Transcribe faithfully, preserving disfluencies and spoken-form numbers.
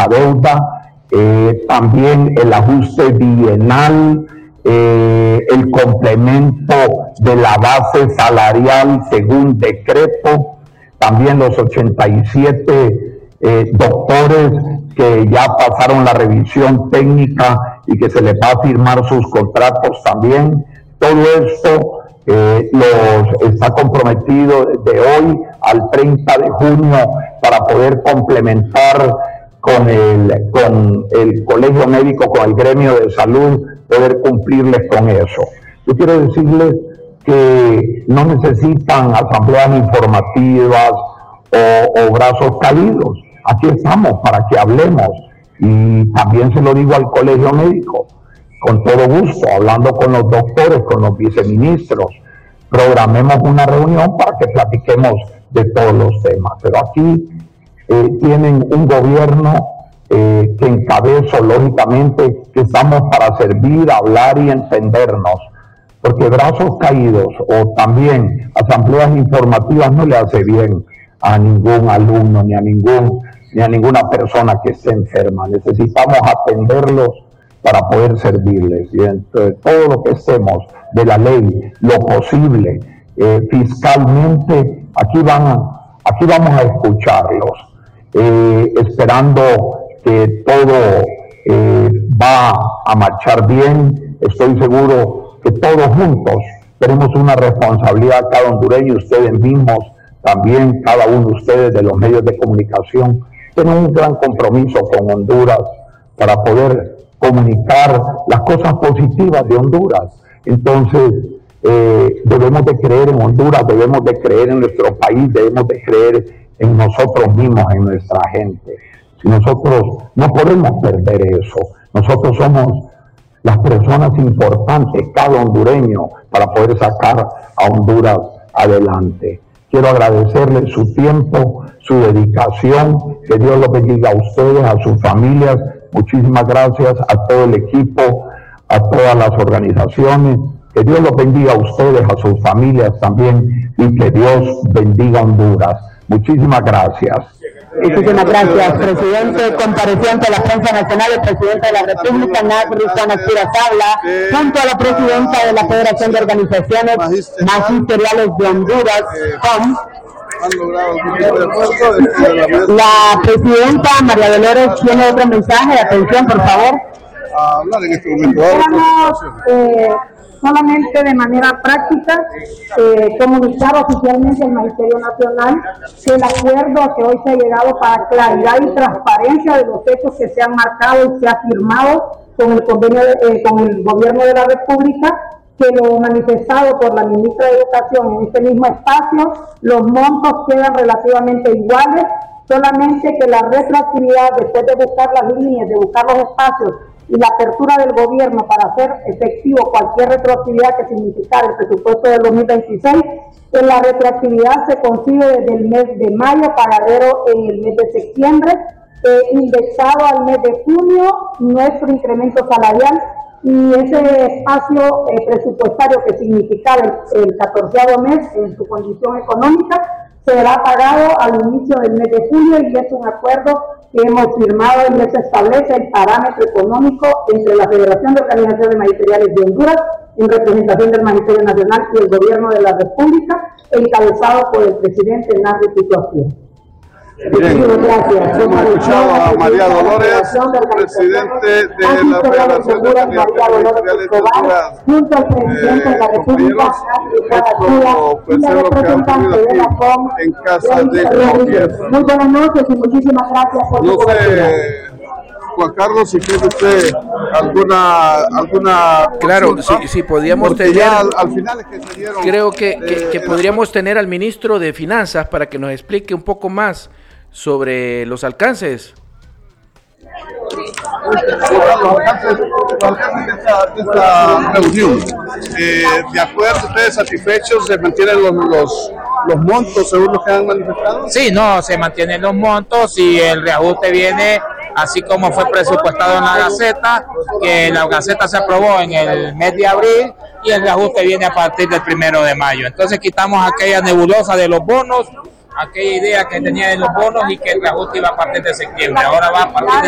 la deuda, eh, también el ajuste bienal, eh, el complemento de la base salarial según decreto, también los ochenta y siete eh, doctores que ya pasaron la revisión técnica y que se les va a firmar sus contratos también. Todo esto eh, los está comprometido de hoy al treinta de junio para poder complementar con el, con el colegio médico, con el gremio de salud, poder cumplirles con eso. Yo quiero decirles que no necesitan asambleas informativas o, o brazos caídos. Aquí estamos para que hablemos, y también se lo digo al colegio médico, con todo gusto, hablando con los doctores, con los viceministros, programemos una reunión para que platiquemos de todos los temas. Pero aquí eh, tienen un gobierno eh, que encabezo, lógicamente, que estamos para servir, hablar y entendernos, porque brazos caídos o también asambleas informativas no le hace bien a ningún alumno ni a ningún ni a ninguna persona que esté enferma. Necesitamos atenderlos para poder servirles. Y entonces, todo lo que hacemos de la ley, lo posible, eh, fiscalmente, aquí, van a, aquí vamos a escucharlos, eh, esperando que todo eh, va a marchar bien. Estoy seguro que todos juntos tenemos una responsabilidad, cada hondureño, ustedes mismos, también cada uno de ustedes de los medios de comunicación, tienen un gran compromiso con Honduras para poder comunicar las cosas positivas de Honduras. Entonces, eh, debemos de creer en Honduras, debemos de creer en nuestro país, debemos de creer en nosotros mismos, en nuestra gente. Si nosotros no podemos perder eso, nosotros somos las personas importantes, cada hondureño, para poder sacar a Honduras adelante. Quiero agradecerles su tiempo, su dedicación, que Dios los bendiga a ustedes, a sus familias. Muchísimas gracias a todo el equipo, a todas las organizaciones. Que Dios los bendiga a ustedes, a sus familias también, y que Dios bendiga a Honduras. Muchísimas gracias. Muchísimas gracias, presidente. Compareciente de la prensa nacional, el presidente de la República, Nasri Juanastiras Habla, junto a la presidenta de la Federación de Organizaciones Magisteriales de Honduras, C O M. La presidenta María Dolores tiene otro mensaje. Atención, por favor. A hablar en este momento. Eh, solamente de manera práctica eh, comunicar oficialmente al Magisterio Nacional que el acuerdo a que hoy se ha llegado para claridad y transparencia de los hechos que se han marcado y se ha firmado con el convenio de, eh, con el gobierno de la República, que lo manifestado por la ministra de Educación en este mismo espacio, los montos quedan relativamente iguales, solamente que la retroactividad, después de buscar las líneas, de buscar los espacios y la apertura del gobierno para hacer efectivo cualquier retroactividad que significara el presupuesto del dos mil veintiséis, en la retroactividad se consigue desde el mes de mayo, pagadero en el mes de septiembre, eh, indexado al mes de junio, nuestro incremento salarial, y ese espacio eh, presupuestario que significara el, el catorceavo mes en su condición económica será pagado al inicio del mes de julio, y es un acuerdo que hemos firmado y se establece el parámetro económico entre la Federación de Organizaciones Magisteriales de Honduras, en representación del Magisterio Nacional, y el Gobierno de la República, encabezado por el presidente Nasri Juanastiras. Bien, gracias. hemos escuchado a María Dolores, presidente de la Federación de Organizaciones Magisteriales de Honduras. Junto al presidente de la República, esto pues es lo que ha ocurrido aquí en casa de gobierno. Muy buenas noches y muchísimas gracias por No su sé, Juan Carlos, si tiene usted alguna alguna claro, si, si podíamos porque tener ya al, al final es que se dieron, creo que, eh, que, que podríamos tener al ministro de Finanzas para que nos explique un poco más sobre los alcances. Los alcances, los alcances de esta, de esta reunión. Eh, de acuerdo, ustedes satisfechos, se mantienen los, los, los montos según los que han manifestado. Sí, no, se mantienen los montos y el reajuste viene así como fue presupuestado en la Gaceta, que la Gaceta se aprobó en el mes de abril y el reajuste viene a partir del primero de mayo. Entonces quitamos aquella nebulosa de los bonos, aquella idea que tenía de los bonos y que el reajuste iba a partir de septiembre. Ahora va a partir de